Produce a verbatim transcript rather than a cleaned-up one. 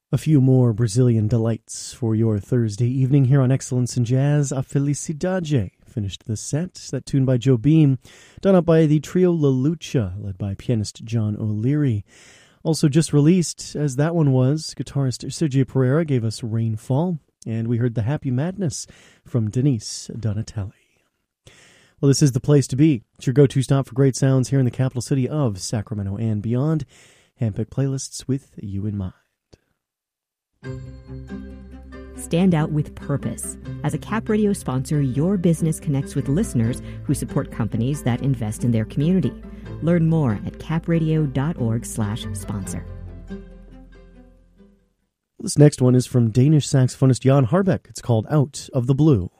A few more Brazilian delights for your Thursday evening here on Excellence in Jazz. A Felicidade finished the set. That tune by Joe Beam, done up by the trio La Lucha, led by pianist John O'Leary. Also just released, as that one was, guitarist Sergio Pereira gave us Rainfall, and we heard The Happy Madness from Denise Donatelli. Well, this is the place to be. It's your go-to stop for great sounds here in the capital city of Sacramento and beyond. Handpicked playlists with you in mind. Stand out with purpose. As a Cap Radio sponsor, your business connects with listeners who support companies that invest in their community. Learn more at capradio.org slash sponsor. This next one is from Danish saxophonist Jan Harbeck. It's called Out of the Blue.